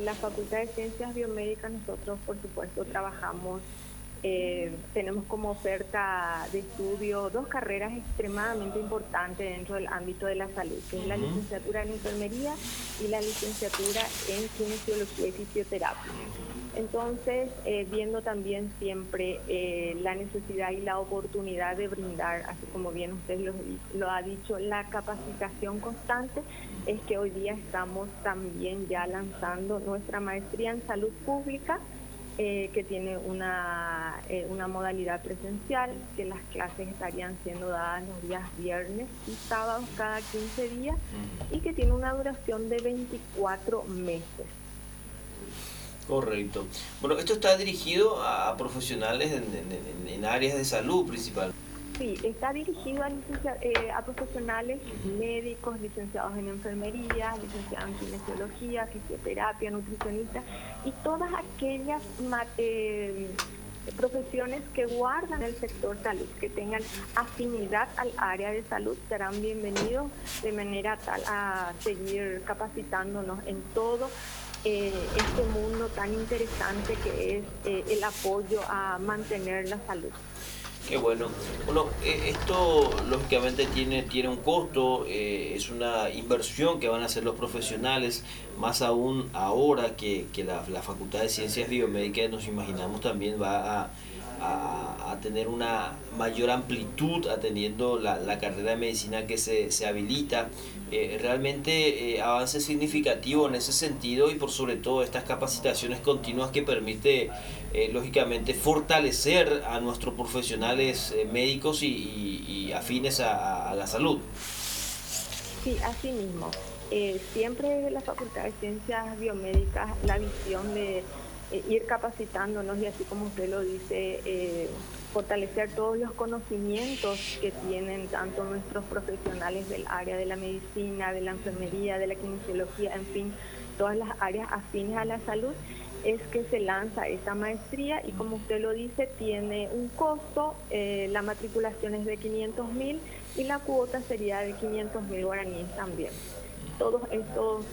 la Facultad de Ciencias Biomédicas nosotros, por supuesto, trabajamos, tenemos como oferta de estudio dos carreras extremadamente importantes dentro del ámbito de la salud, que es la licenciatura en enfermería y la licenciatura en kinesiología y fisioterapia. Entonces, viendo también siempre la necesidad y la oportunidad de brindar, así como bien usted lo ha dicho, la capacitación constante, es que hoy día estamos también ya lanzando nuestra maestría en salud pública, que tiene una modalidad presencial, que las clases estarían siendo dadas los días viernes y sábados cada 15 días, y que tiene una duración de 24 meses. Correcto. Bueno, esto está dirigido a profesionales en áreas de salud principalmente. Sí, está dirigido a profesionales médicos, licenciados en enfermería, licenciados en kinesiología, fisioterapia, nutricionistas y todas aquellas profesiones que guardan el sector salud, que tengan afinidad al área de salud, serán bienvenidos de manera tal a seguir capacitándonos en todo este mundo tan interesante que es el apoyo a mantener la salud. Qué bueno. Bueno, esto lógicamente tiene un costo, es una inversión que van a hacer los profesionales, más aún ahora que la Facultad de Ciencias Biomédicas, nos imaginamos, también va a tener una mayor amplitud atendiendo la carrera de medicina que se habilita. Realmente avance significativo en ese sentido, y por sobre todo estas capacitaciones continuas que permite lógicamente fortalecer a nuestros profesionales médicos y afines a la salud. Sí, así mismo. Siempre desde la Facultad de Ciencias Biomédicas la visión de ir capacitándonos y, así como usted lo dice, fortalecer todos los conocimientos que tienen tanto nuestros profesionales del área de la medicina, de la enfermería, de la kinesiología, en fin, todas las áreas afines a la salud, es que se lanza esta maestría y, como usted lo dice, tiene un costo, la matriculación es de 500.000 y la cuota sería de 500.000 guaraníes también. Todos estos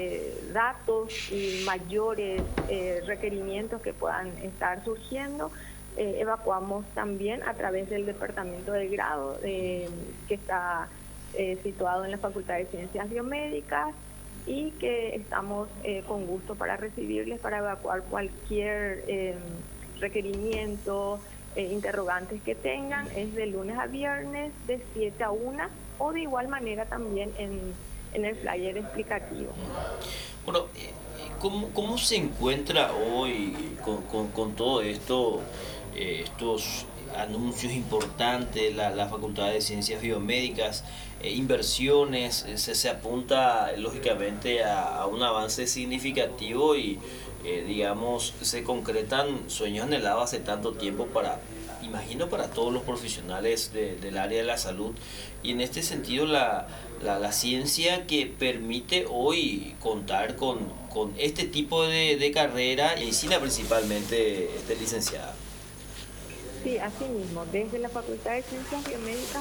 datos y mayores requerimientos que puedan estar surgiendo, evacuamos también a través del Departamento de Grado, que está situado en la Facultad de Ciencias Biomédicas, y que estamos con gusto para recibirles, para evacuar cualquier requerimiento, interrogantes que tengan. Es de lunes a viernes de 7 a 1, o de igual manera también en el flyer explicativo. Bueno, ¿cómo se encuentra hoy con todo esto, estos anuncios importantes, la Facultad de Ciencias Biomédicas, inversiones? Se apunta lógicamente a un avance significativo y digamos, se concretan sueños anhelados hace tanto tiempo imagino, para todos los profesionales del área de la salud, y en este sentido la ciencia que permite hoy contar con este tipo de carrera, medicina principalmente, licenciada. Sí, así mismo. Desde la Facultad de Ciencias Biomédicas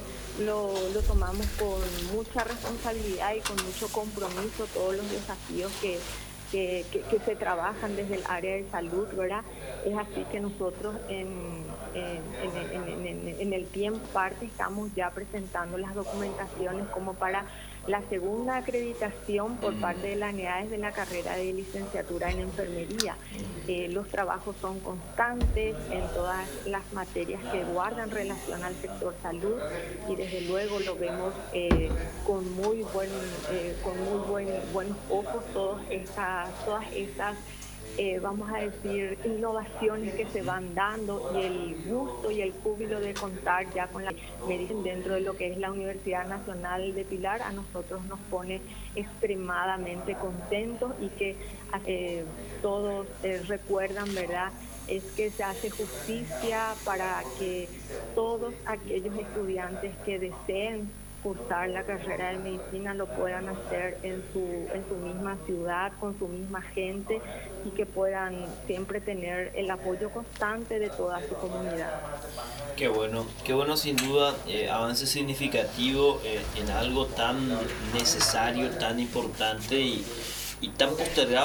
lo tomamos con mucha responsabilidad y con mucho compromiso, todos los desafíos que se trabajan desde el área de salud, ¿verdad? Es así que nosotros en el tiempo parte estamos ya presentando las documentaciones como para la segunda acreditación por parte de las unidades de la carrera de licenciatura en enfermería. Los trabajos son constantes en todas las materias que guardan relación al sector salud, y desde luego lo vemos con muy buenos ojos todas estas vamos a decir, innovaciones que se van dando, y el gusto y el júbilo de contar ya con la medicina dentro de lo que es la Universidad Nacional de Pilar, a nosotros nos pone extremadamente contentos, y que todos recuerdan, ¿verdad?, es que se hace justicia para que todos aquellos estudiantes que deseen cursar la carrera de medicina lo puedan hacer en su misma ciudad, con su misma gente, y que puedan siempre tener el apoyo constante de toda su comunidad. Qué bueno sin duda, avance significativo en algo tan necesario, tan importante y tan postergado